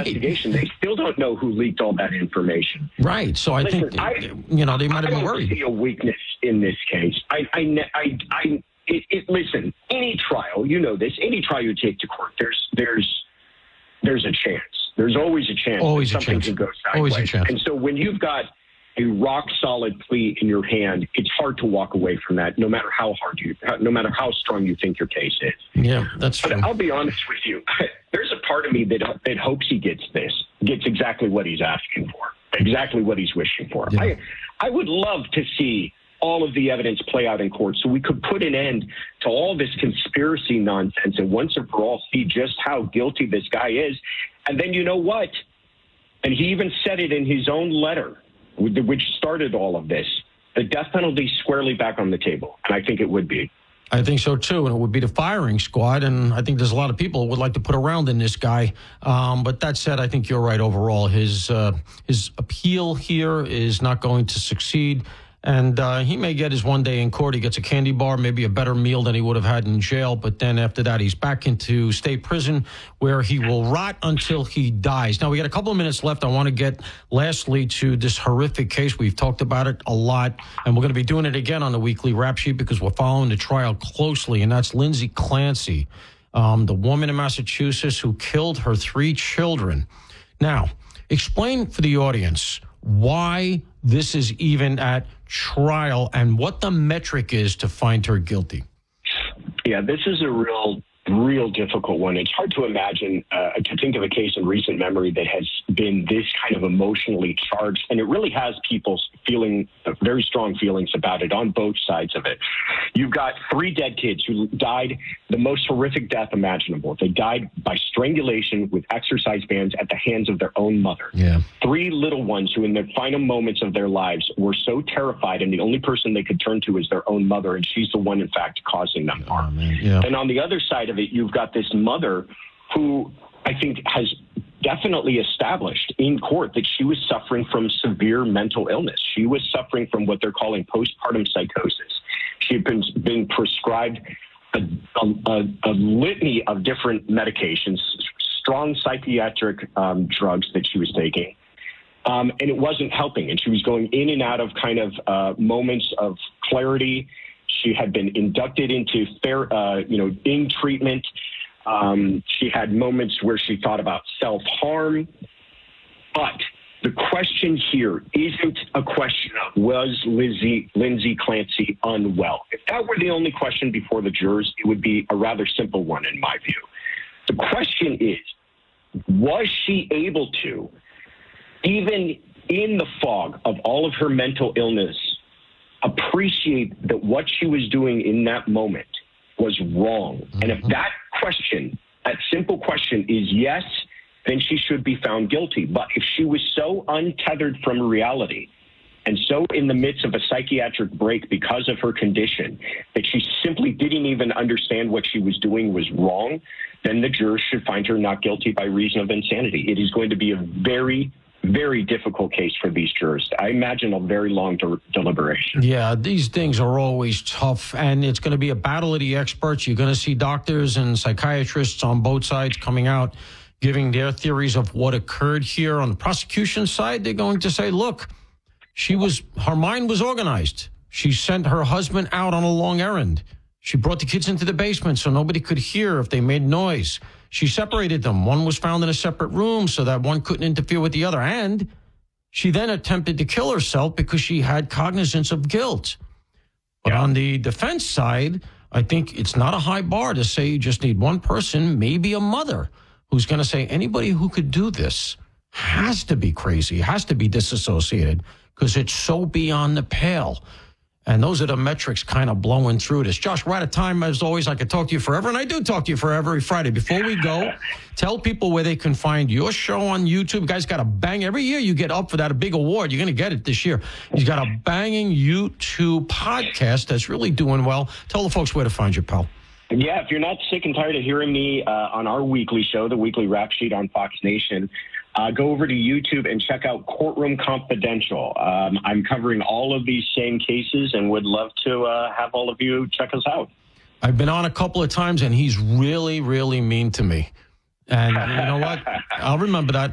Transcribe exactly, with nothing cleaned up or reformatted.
investigation. They still don't know who leaked all that information. Right. So I Listen, think, I, you know, they might have been I don't worried. see a weakness in this case. I, I, I, I it, it, listen, any trial, you know this, any trial you take to court, there's, there's, there's a chance. There's always a chance. Always a something chance. can go sideways. Always a chance. And so when you've got a rock solid plea in your hand, it's hard to walk away from that, no matter how hard you, no matter how strong you think your case is. Yeah, that's true. But I'll be honest with you. There's a part of me that that hopes he gets this, gets exactly what he's asking for, exactly what he's wishing for. Yeah. I, I would love to see all of the evidence play out in court so we could put an end to all this conspiracy nonsense and once and for all see just how guilty this guy is. And then you know what? And he even said it in his own letter, which started all of this. The death penalty squarely back on the table, and I think it would be. I think so, too, and it would be the firing squad, and I think there's a lot of people who would like to put around in this guy. Um, but that said, I think you're right overall. His, uh, his appeal here is not going to succeed, and uh, he may get his one day in court. He gets a candy bar, maybe a better meal than he would have had in jail, but then after that, he's back into state prison where he will rot until he dies. Now, we got a couple of minutes left. I want to get, lastly, to this horrific case. We've talked about it a lot, and we're going to be doing it again on the weekly rap sheet because we're following the trial closely, and that's Lindsay Clancy, um, the woman in Massachusetts who killed her three children. Now, explain for the audience why this is even at trial and what the metric is to find her guilty. Yeah, this is a real, real difficult one. It's hard to imagine, uh, to think of a case in recent memory that has been this kind of emotionally charged, and it really has people feeling uh, very strong feelings about it on both sides of it. You've got three dead kids who died the most horrific death imaginable. They died by strangulation with exercise bands at the hands of their own mother. Yeah. Three little ones who in the final moments of their lives were so terrified, and the only person they could turn to is their own mother, and she's the one, in fact, causing them harm. Oh, yeah. And on the other side of it, you've got this mother who I think has definitely established in court that she was suffering from severe mental illness. She was suffering from what they're calling postpartum psychosis. She had been, been prescribed a, a, a litany of different medications, strong psychiatric um, drugs that she was taking. Um, and it wasn't helping. And she was going in and out of kind of uh, moments of clarity. She had been inducted into fair, uh, you know, in treatment. Um, she had moments where she thought about self-harm. But the question here isn't a question of was Lizzie, Lindsay Clancy unwell? If that were the only question before the jurors, it would be a rather simple one in my view. The question is, was she able to, even in the fog of all of her mental illness, appreciate that what she was doing in that moment was wrong? Mm-hmm. And if that question, that simple question is yes, then she should be found guilty. But if she was so untethered from reality and so in the midst of a psychiatric break because of her condition that she simply didn't even understand what she was doing was wrong, then the jurors should find her not guilty by reason of insanity. It is going to be a very very difficult case for these jurors. I imagine a very long de- deliberation. Yeah, these things are always tough, and it's going to be a battle of the experts. You're going to see doctors and psychiatrists on both sides coming out, giving their theories of what occurred here. On the prosecution side, they're going to say, look, she was, her mind was organized. She sent her husband out on a long errand. She brought the kids into the basement so nobody could hear if they made noise. She separated them. One was found in a separate room so that one couldn't interfere with the other. And she then attempted to kill herself because she had cognizance of guilt. But yeah. On the defense side, I think it's not a high bar to say you just need one person, maybe a mother, who's going to say anybody who could do this has to be crazy, has to be disassociated because it's so beyond the pale. And those are the metrics kind of blowing through this. Josh, we're out of time. As always, I could talk to you forever, and I do talk to you forever every Friday. Before we go, tell people where they can find your show on YouTube. You guys got a bang. Every year you get up for that a big award. You're going to get it this year. You've got a banging YouTube podcast that's really doing well. Tell the folks where to find you, pal. Yeah, if you're not sick and tired of hearing me uh, on our weekly show, the Weekly Rap Sheet on Fox Nation, Uh, go over to YouTube and check out Courtroom Confidential. Um, I'm covering all of these same cases and would love to uh, have all of you check us out. I've been on a couple of times, and he's really, really mean to me. And you know what? I'll remember that.